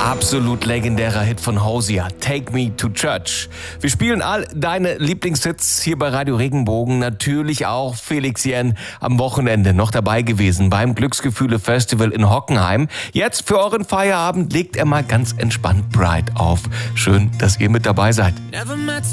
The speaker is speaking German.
Absolut legendärer Hit von Hosier, Take Me to Church. Wir spielen all deine Lieblingshits hier bei Radio Regenbogen. Natürlich auch Felix Jähn am Wochenende noch dabei gewesen beim Glücksgefühle Festival in Hockenheim. Jetzt für euren Feierabend legt er mal ganz entspannt Pride auf. Schön, dass ihr mit dabei seid.